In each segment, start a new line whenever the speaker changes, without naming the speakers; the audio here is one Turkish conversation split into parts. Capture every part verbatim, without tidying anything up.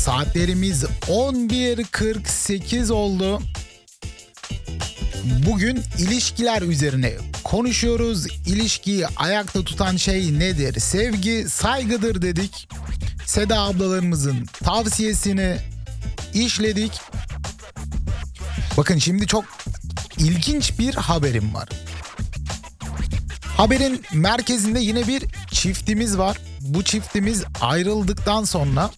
Saatlerimiz on bir kırk sekiz oldu. Bugün ilişkiler üzerine konuşuyoruz. İlişkiyi ayakta tutan şey nedir? Sevgi, saygıdır dedik. Seda ablalarımızın tavsiyesini işledik. Bakın şimdi çok ilginç bir haberim var. Haberin merkezinde yine bir çiftimiz var. Bu çiftimiz ayrıldıktan sonra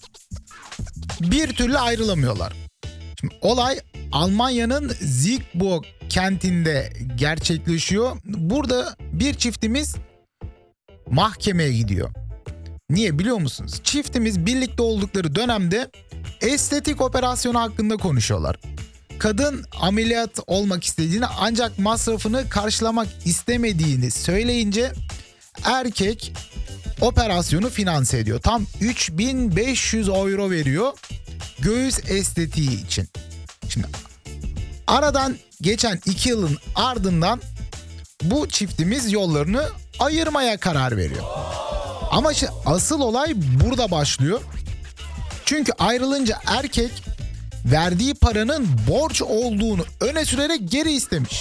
bir türlü ayrılamıyorlar. Şimdi olay Almanya'nın Siegburg kentinde gerçekleşiyor. Burada bir çiftimiz mahkemeye gidiyor. Niye biliyor musunuz? Çiftimiz birlikte oldukları dönemde estetik operasyonu hakkında konuşuyorlar. Kadın ameliyat olmak istediğini ancak masrafını karşılamak istemediğini söyleyince erkek operasyonu finanse ediyor. Tam üç bin beş yüz euro veriyor göğüs estetiği için. Şimdi aradan geçen iki yılın ardından bu çiftimiz yollarını ayırmaya karar veriyor. Ama işte asıl olay burada başlıyor. Çünkü ayrılınca erkek verdiği paranın borç olduğunu öne sürerek geri istemiş.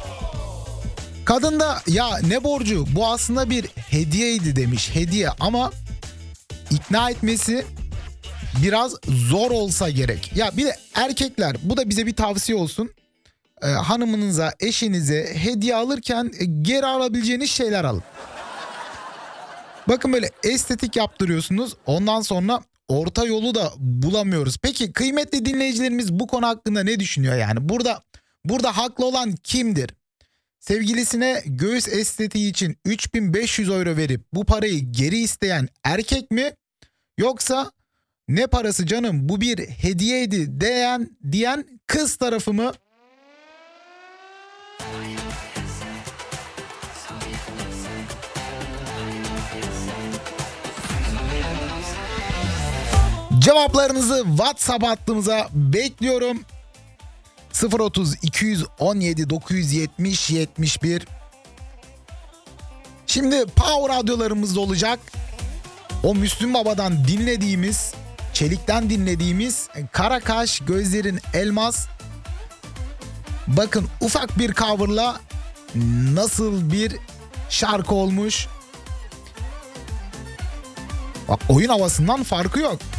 Kadın da ya ne borcu, bu aslında bir hediyeydi demiş, hediye, ama ikna etmesi biraz zor olsa gerek. Ya bir de erkekler, bu da bize bir tavsiye olsun. Ee, hanımınıza, eşinize hediye alırken geri alabileceğiniz şeyler alın. Bakın böyle estetik yaptırıyorsunuz, ondan sonra orta yolu da bulamıyoruz. Peki kıymetli dinleyicilerimiz bu konu hakkında ne düşünüyor yani? Burada burada haklı olan kimdir? Sevgilisine göğüs estetiği için üç bin beş yüz euro verip bu parayı geri isteyen erkek mi? Yoksa ne parası canım, bu bir hediyeydi diyen, diyen kız tarafı mı? Cevaplarınızı WhatsApp hattımıza bekliyorum. sıfır otuz iki on yedi dokuz yetmiş yetmiş bir. Şimdi Power radyolarımızda olacak. O Müslüm Baba'dan dinlediğimiz, Çelik'ten dinlediğimiz Kara Kaş Gözlerin Elmas. Bakın ufak bir coverla nasıl bir şarkı olmuş. Bak oyun havasından farkı yok.